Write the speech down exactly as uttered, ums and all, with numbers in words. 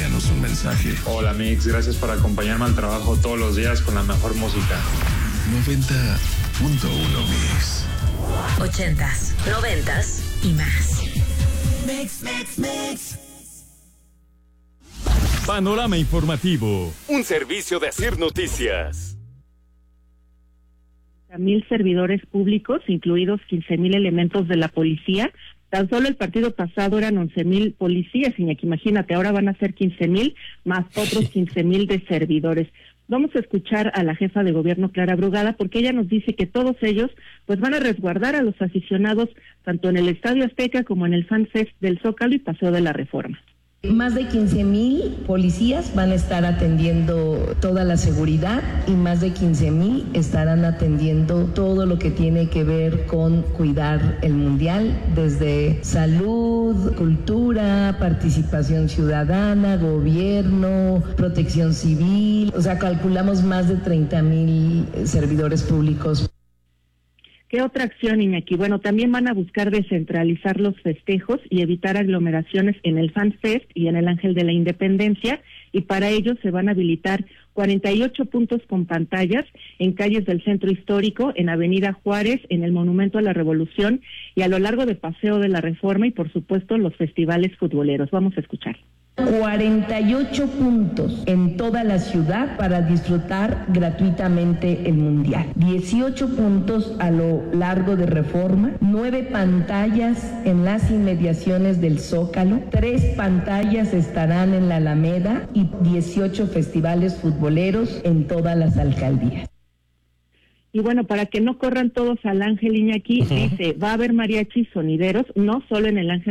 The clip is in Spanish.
envíanos un mensaje. Hola Mix, gracias por acompañarme al trabajo todos los días con la mejor música. noventa punto uno Mix. Ochentas, noventas y más. Mix, mix, mix. Panorama informativo, un servicio de Asir Noticias. Mil servidores públicos, incluidos quince mil elementos de la policía. Tan solo el partido pasado eran once mil policías, Iñaki, imagínate, ahora van a ser quince mil más otros quince mil de servidores. Vamos a escuchar a la jefa de gobierno, Clara Brugada, porque ella nos dice que todos ellos pues van a resguardar a los aficionados tanto en el Estadio Azteca como en el Fan Fest del Zócalo y Paseo de la Reforma. Más de quince mil policías van a estar atendiendo toda la seguridad y más de quince mil estarán atendiendo todo lo que tiene que ver con cuidar el mundial, desde salud, cultura, participación ciudadana, gobierno, protección civil. O sea, calculamos más de treinta mil servidores públicos. ¿Qué otra acción, Iñaki? Bueno, también van a buscar descentralizar los festejos y evitar aglomeraciones en el Fan Fest y en el Ángel de la Independencia, y para ello se van a habilitar cuarenta y ocho puntos con pantallas en calles del Centro Histórico, en Avenida Juárez, en el Monumento a la Revolución y a lo largo de Paseo de la Reforma y, por supuesto, los festivales futboleros. Vamos a escuchar. cuarenta y ocho puntos en toda la ciudad para disfrutar gratuitamente el Mundial. dieciocho puntos a lo largo de Reforma, nueve pantallas en las inmediaciones del Zócalo, tres pantallas estarán en la Alameda y dieciocho festivales futboleros en todas las alcaldías. Y bueno, para que no corran todos al Ángel, Iñaki, uh-huh. dice, va a haber mariachis sonideros, no solo en el Ángel